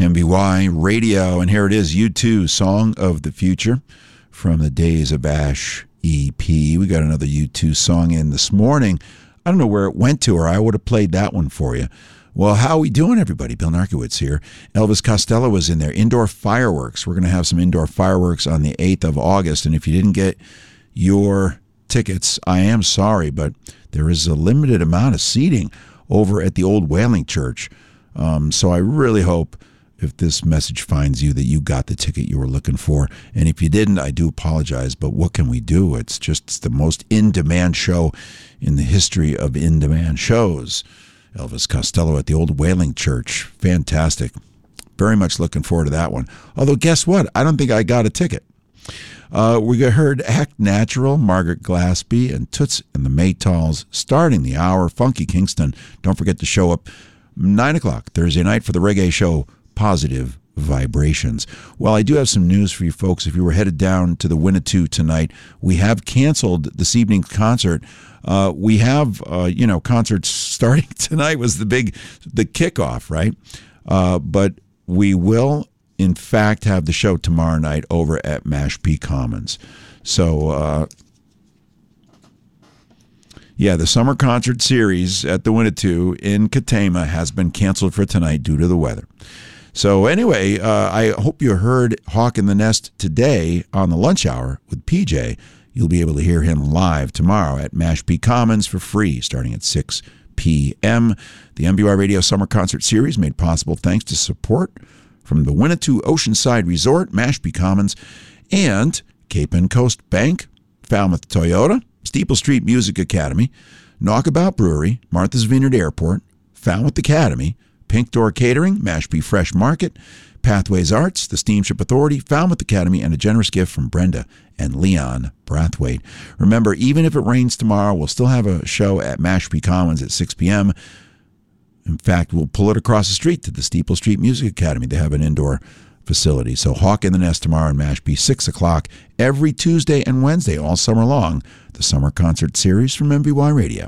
MBY Radio, and here it is, U2, Song of the Future from the Days of Ash EP. We got another U2 song in this morning. I don't know where it went to, or I would have played that one for you. Well, how are we doing, everybody? Bill Narkowitz here. Elvis Costello was in there. Indoor fireworks. We're going to have some indoor fireworks on the 8th of August, and if you didn't get your tickets, I am sorry, but there is a limited amount of seating over at the old Whaling Church. So I really hope, if this message finds you, that you got the ticket you were looking for. And if you didn't, I do apologize, but what can we do? It's the most in-demand show in the history of in-demand shows. Elvis Costello at the old Whaling Church. Fantastic. Very much looking forward to that one. Although, guess what? I don't think I got a ticket. We heard Act Natural, Margaret Glaspie, and Toots and the Maytals starting the hour. Funky Kingston. Don't forget to show up 9 o'clock Thursday night for the reggae show, Positive Vibrations. Well, I do have some news for you folks. If you were headed down to the Winnetou tonight, we have canceled this evening's concert. We have, concerts starting tonight was the kickoff, right? But we will, in fact, have the show tomorrow night over at Mashpee Commons. So, the summer concert series at the Winnetou in Katama has been canceled for tonight due to the weather. So anyway, I hope you heard Hawk in the Nest today on the lunch hour with PJ. You'll be able to hear him live tomorrow at Mashpee Commons for free, starting at 6 p.m. The MBY Radio Summer Concert Series made possible thanks to support from the Winnetou Oceanside Resort, Mashpee Commons, and Cape and Coast Bank, Falmouth Toyota, Steeple Street Music Academy, Knockabout Brewery, Martha's Vineyard Airport, Falmouth Academy, Pink Door Catering, Mashpee Fresh Market, Pathways Arts, the Steamship Authority, Falmouth Academy, and a generous gift from Brenda and Leon Brathwaite. Remember, even if it rains tomorrow, we'll still have a show at Mashpee Commons at 6 p.m. In fact, we'll pull it across the street to the Steeple Street Music Academy. They have an indoor facility. So Hawk in the Nest tomorrow in Mashpee, 6 o'clock, every Tuesday and Wednesday all summer long. The Summer Concert Series from MBY Radio.